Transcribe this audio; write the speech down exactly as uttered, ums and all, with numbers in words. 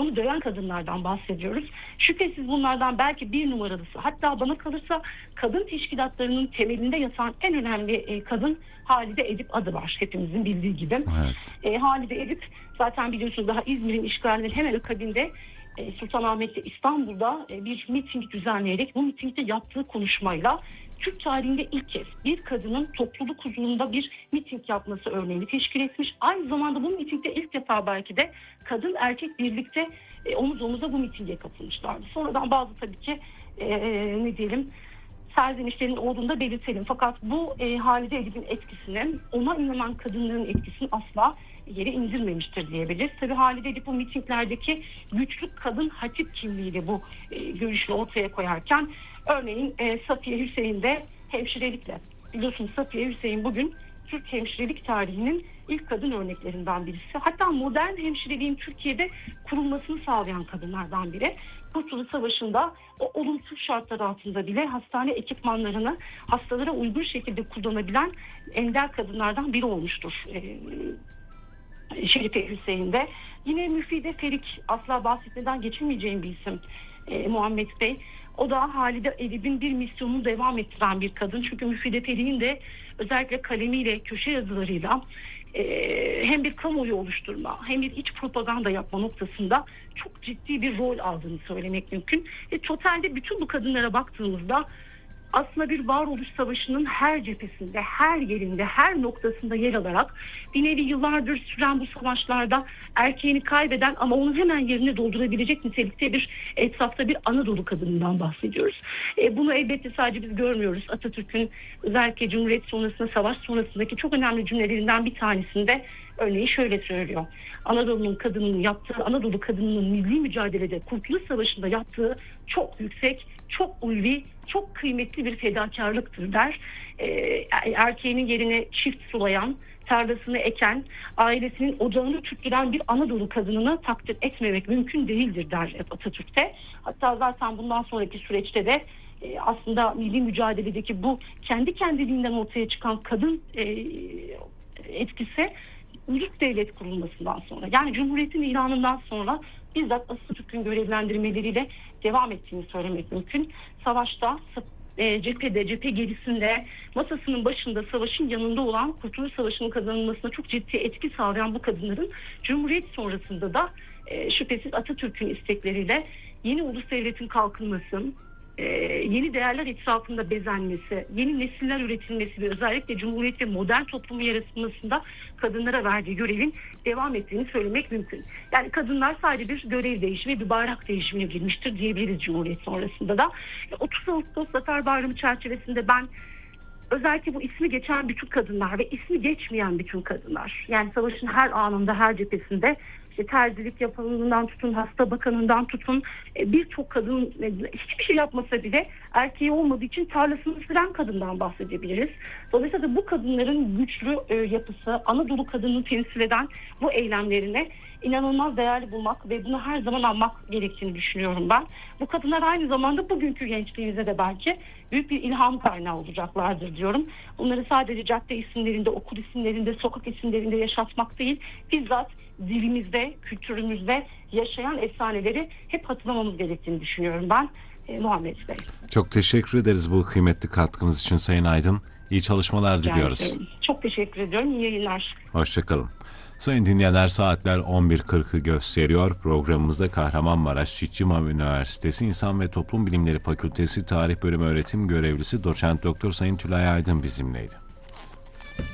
onu döven kadınlardan bahsediyoruz. Şüphesiz bunlardan belki bir numaralısı, hatta bana kalırsa kadın teşkilatlarının temelinde yatan en önemli e, kadın Halide Edip adı var. Hepimizin bildiği gibi. Evet. E, Halide Edip zaten biliyorsunuz daha İzmir'in işgalinin hemen akabinde e, Sultanahmet'te, İstanbul'da e, bir miting düzenleyerek bu mitingde yaptığı konuşmayla Türk tarihinde ilk kez bir kadının topluluk huzurunda bir miting yapması örneğini teşkil etmiş. Aynı zamanda bu mitingde ilk defa belki de kadın erkek birlikte e, omuz omuza bu mitinge katılmışlardı. Sonradan bazı tabii ki e, ne diyelim serzenişlerin olduğunu da belirtelim. Fakat bu e, Halide Edip'in etkisinin, ona inanan kadınların etkisini asla yere indirmemiştir diyebiliriz. Tabii Halide Edip bu mitinglerdeki güçlü kadın hatip kimliğiyle bu e, görüşünü ortaya koyarken örneğin e, Safiye Hüseyin de hemşirelikle. Biliyorsunuz Safiye Hüseyin bugün Türk hemşirelik tarihinin ilk kadın örneklerinden birisi. Hatta modern hemşireliğin Türkiye'de kurulmasını sağlayan kadınlardan biri. Kurtuluş Savaşı'nda o olumsuz şartlar altında bile hastane ekipmanlarını hastalara uygun şekilde kullanabilen ender kadınlardan biri olmuştur. Ee, Şerife Hüseyin'de. Yine Müfide Ferik, asla bahsetmeden geçemeyeceğim bir isim ee, Muhammed Bey. O da Halide Edip'in bir misyonunu devam ettiren bir kadın. Çünkü Müfide Ferik'in de özellikle kalemiyle, köşe yazılarıyla e, hem bir kamuoyu oluşturma hem bir iç propaganda yapma noktasında çok ciddi bir rol aldığını söylemek mümkün. Ve totalde bütün bu kadınlara baktığımızda aslında bir varoluş savaşının her cephesinde, her yerinde, her noktasında yer alarak bir nevi yıllardır süren bu savaşlarda erkeğini kaybeden ama onu hemen yerine doldurabilecek nitelikte bir etrafta bir Anadolu kadınından bahsediyoruz. E, bunu elbette sadece biz görmüyoruz. Atatürk'ün özellikle Cumhuriyet sonrasında, savaş sonrasındaki çok önemli cümlelerinden bir tanesinde örneğin şöyle söylüyor. Anadolu'nun kadınının yaptığı, Anadolu kadınının milli mücadelede, Kurtuluş Savaşı'nda yaptığı çok yüksek, çok ulvi, çok kıymetli bir fedakarlıktır der. Ee, erkeğinin yerine çift sulayan, tarlasını eken, ailesinin ocağını tüttüren bir Anadolu kadınını takdir etmemek mümkün değildir der Atatürk'te. Hatta zaten bundan sonraki süreçte de e, aslında milli mücadeledeki bu kendi kendiliğinden ortaya çıkan kadın e, etkisi ulus devlet kurulmasından sonra, yani Cumhuriyet'in ilanından sonra bizzat Atatürk'ün görevlendirmeleriyle devam ettiğini söylemek mümkün. Savaşta, e, cephede, cephe gerisinde, masasının başında, savaşın yanında olan, Kurtuluş Savaşı'nın kazanılmasına çok ciddi etki sağlayan bu kadınların Cumhuriyet sonrasında da e, şüphesiz Atatürk'ün istekleriyle yeni ulus devletin kalkınması, e, yeni değerler etrafında bezenmesi, yeni nesiller üretilmesi ve özellikle Cumhuriyet ve modern toplumu yaratılmasında kadınlara verdiği görevin devam ettiğini söylemek mümkün. Yani kadınlar sadece bir görev değişimi, bir bayrak değişimine girmiştir diyebiliriz Cumhuriyet sonrasında da. otuz Ağustos Zafer Bayramı çerçevesinde ben özellikle bu ismi geçen bütün kadınlar ve ismi geçmeyen bütün kadınlar, yani savaşın her anında, her cephesinde işte terzilik yapanından tutun, hasta bakanından tutun, birçok kadın hiçbir şey yapmasa bile erkeği olmadığı için tarlasını süren kadından bahsedebiliriz. Dolayısıyla bu kadınların güçlü yapısı, Anadolu kadınını temsil eden bu eylemlerine inanılmaz değerli bulmak ve bunu her zaman almak gerektiğini düşünüyorum ben. Bu kadınlar aynı zamanda bugünkü gençliğimize de belki büyük bir ilham kaynağı olacaklardır diyorum. Bunları sadece cadde isimlerinde, okul isimlerinde, sokak isimlerinde yaşatmak değil, bizzat dilimizde, kültürümüzde yaşayan efsaneleri hep hatırlamamız gerektiğini düşünüyorum ben. E, Muhammed Bey. Çok teşekkür ederiz bu kıymetli katkınız için Sayın Aydın. İyi çalışmalar diliyoruz. Yani, çok teşekkür ediyorum. İyi yayınlar. Hoşçakalın. Sayın dinleyenler, saatler on bir kırkı gösteriyor. Programımızda Kahramanmaraş Şişli-İmam Üniversitesi İnsan ve Toplum Bilimleri Fakültesi Tarih Bölümü Öğretim Görevlisi Doçent Doktor Sayın Tülay Aydın bizimleydi.